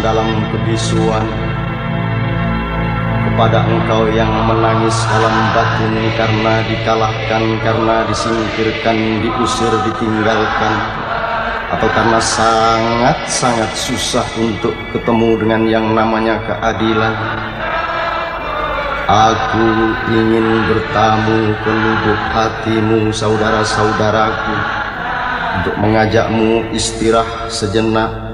dalam kebisuan, kepada engkau yang menangis dalam batin karena dikalahkan, karena disingkirkan, diusir, ditinggalkan, atau karena sangat-sangat susah untuk ketemu dengan yang namanya keadilan. Aku ingin bertamu ke lubuk hatimu, saudara-saudaraku, untuk mengajakmu istirahat sejenak